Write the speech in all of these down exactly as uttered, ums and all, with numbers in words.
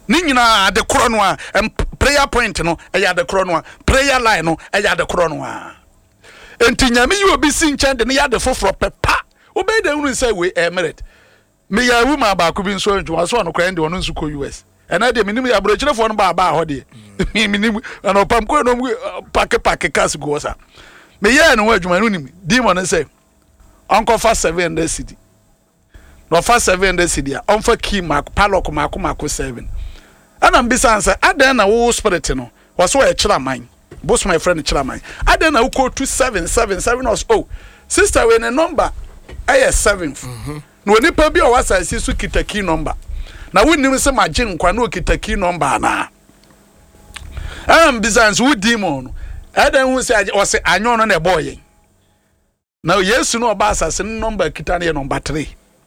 ni nyina ade koro no a prayer point no e ya ade koro no a prayer line no e ya ade koro no a enti nyame yi obi si nchen de ne ya de foforo pepa obey de hunu say we emirate me ya wu ma ba ko bi nso ntwa so no kra ndi wono nso ko U S ena de minim ya brochirefo no ba ba ho de minim ana pam ko no pack pack kas go sa me ya no adwuma no nim demon say onko fa seven hundred cedi no fa seven hundred cedi a onfa key mark padlock mark mark seven ana mbisa ansa adan na wo spirit no wo so e kira man boss my friend kira man adan na wo ko two seven seven seven us oh sister we ne number ay seventh mhm no nipa bi o wasa si su kita key number na wonnim se magin nkwa no kita key number na am bizans wo demon adan hu se o se anyo no na boy na yesu no ba asase number kita na number three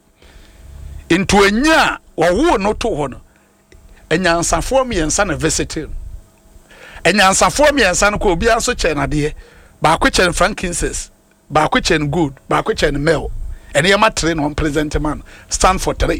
into anya wo wo no to ho no enyansafo miensa na visiting enyansafo miensa no ko obi anso che na de ba ko chen frankincense ba ko chen good ba ko chen mel ene yama three no present man stand for three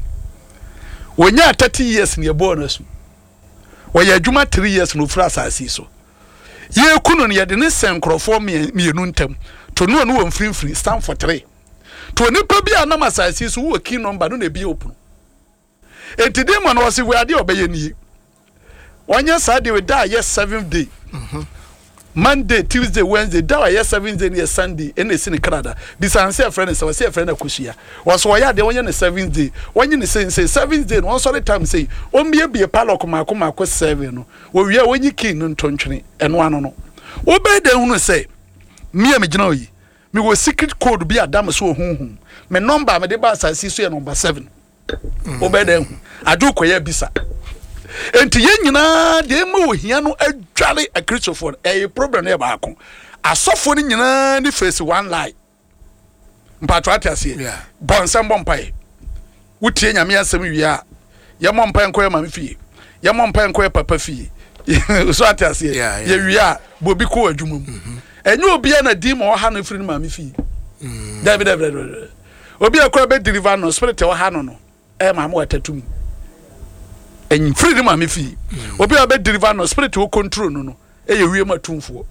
wonya thirty years ne bonus wo ya adwuma three years no fra asase so ye kunu ne ye de ne senkrofo mienu ntam to no no won stand for three to nipa bi anam asase so wo key number no na bi open enti dem no wose we ade obeye ni wonya sade we da yes seventh day mhm Monday, Tuesday, Wednesday, that yes seventh day near Sunday, and they in Canada. This answer friend is our friend of Kushia. Was why they want the seventh day. When you say say seventh day, one sort of time say, "On be a palo kuma kuma ko seven." Well, we are when you king on tonchini and one no. Obey the one say, "Me a me jinoyi. Me was secret code be a damn so hum. Me number me the bas I see so number seven. Obey them. I do koye bisa." Enti ye nyina de ma ohia no adwale a Christopher eh problem e ba ko asofo ni nyina ni face one lie mpatwa atiase bonsam bompai wutie nyame asem wi a ye mompai nko ye mame fie ye mompai nko ye papa fie so atiase ye wi a bobi ko adwuma mu enye obi na di ma o ha no firi ni mame fie david david obi akora be deliver no spirit o ha no no e mama watatum en free ma me fi obi a be deliver no spirit wo control no no e ye wie matumfo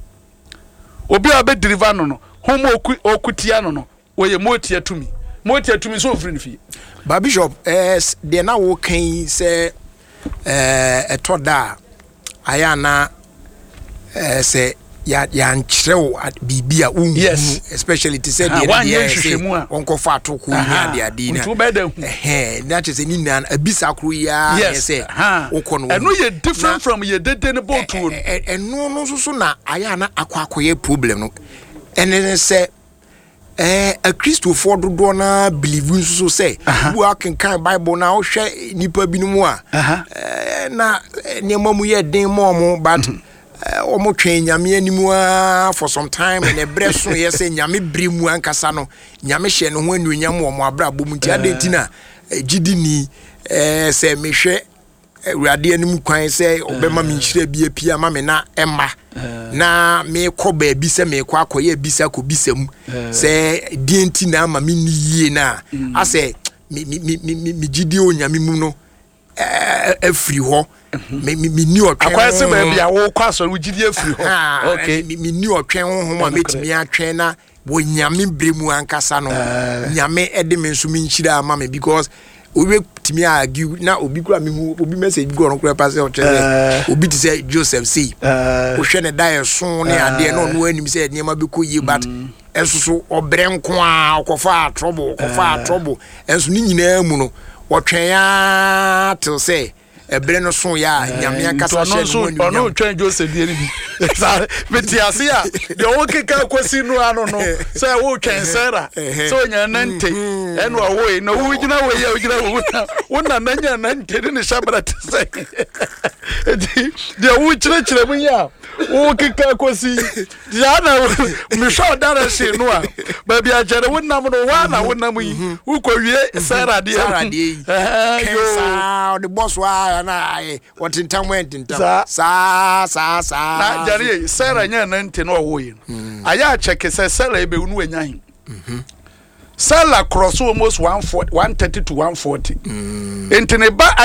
obi a be deliver no no homo okutia no no wo ye motia tumi motia tumi so free fi ba bishop eh de na wo kan se eh etoda aya na eh se ya ya nchrew bibia unhu especially to say the idea onko fa to ku nya de ade na eh na che se ni nan abisa kru ya say ukọ no eno ye different from ye dede ne boat wo eno no so na aya na akwakoye problem no ene se eh a Christopher dodo na believe so say bu akenkan Bible na wo hwe nipa binumu a eh na nemamu ye den mo mo but omo twen nyame animu a for some time and ebre so yes nyame bremu ankasa no nyame hye no ho anuonyam omo abrabo mu ti adentina gidini eh se mehwe awurade anim kwan se obema me nhire bia pia ma me na emma na me kọ ba bi se me kọ akoye bisa ko bisam se dientina ma me ni yie na ase mi mi mi mi gidi onyame mu no afri ho me me ni otwen akwase ba bia wo kwaso wo gidi afri ho okay me ni otwen ho ma metimi atwen na wo nyame bremu ankasa no nyame ede me nso me nchira ama me because obi timi argue na obi kura me hu obi message go on kura pass o tell obi ti say Joseph say o hwe ne die so ne ade no no anim say niam be ko yi but enso so obre nko a okofa trouble okofa trouble enso ni nyina mu no wotwen ya till say ebre no so ya nyame akasa hye no no twen Joseph die ni bi sa betiase a de wo keka kwasi no ano no say wo twen Sarah so nya nante eno wo no wo gina wo ya wo gina wo wo na nanya nante ni shabra say de wo kire kire mu ya wo keka kwasi ya na mi show dara she no a ba bia jere wo nam no wa na wo nam yi wo ko wie Sarah die Sarah die eh the boss wa na ai what in time went in time sa sa sa na jare Sarah nya nante no wo yi aya check say Sarah ebe unu anya hin mhm Sarah cross almost one thirty to one forty mm. Intene ba